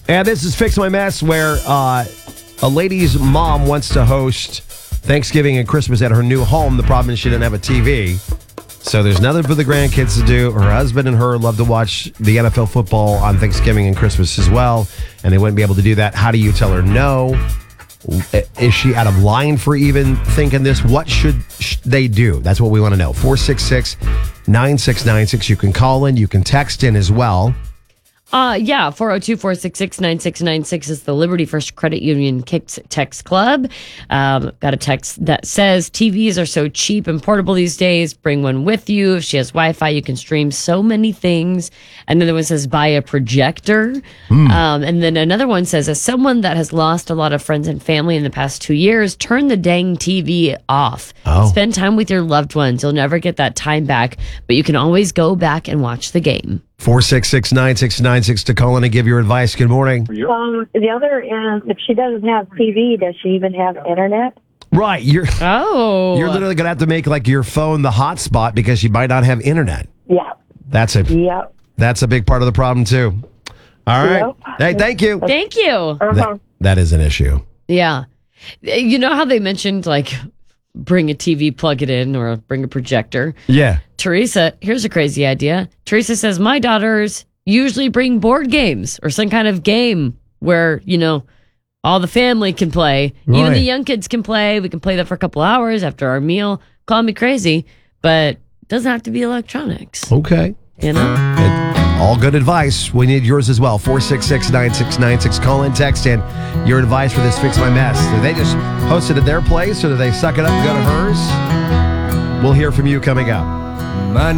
And this is Fix My Mess, where a lady's mom wants to host Thanksgiving and Christmas at her new home. The problem is she didn't have a TV. So there's nothing for the grandkids to do. Her husband and her love to watch the NFL football on Thanksgiving and Christmas as well, and they wouldn't be able to do that. How do you tell her no? Is she out of line for even thinking this? What should they do? That's what we want to know. 466-9696. You can call in. You can text in as well. 402-466-9696 is the Liberty First Credit Union Kicks Text Club. Got a text that says, TVs are so cheap and portable these days. Bring one with you. If she has Wi-Fi, you can stream so many things. Another one says, buy a projector. And then another one says, as someone that has lost a lot of friends and family in the past 2 years, turn the dang TV off. Spend time with your loved ones. You'll never get that time back, but you can always go back and watch the game. 466-9696 to call in and give your advice. Good morning. The other is, if she doesn't have TV, does she even have internet? Right. You're Oh. literally going to have to make like your phone the hotspot because you might not have internet. Yeah. That's a big part of the problem too. All right. Yep. Hey, thank you. Thank you. That is an issue. Yeah. You know how they mentioned, like, bring a TV, plug it in, or bring a projector? Yeah. Teresa, here's a crazy idea. Teresa says, my daughters usually bring board games or some kind of game where, all the family can play. Right. Even the young kids can play. We can play that for a couple hours after our meal. Call me crazy, but it doesn't have to be electronics. Okay. All good advice. We need yours as well. 466-9696. Call in, text in your advice for this Fix My Mess. Do they just host it at their place or do they suck it up and go to hers? We'll hear from you coming up.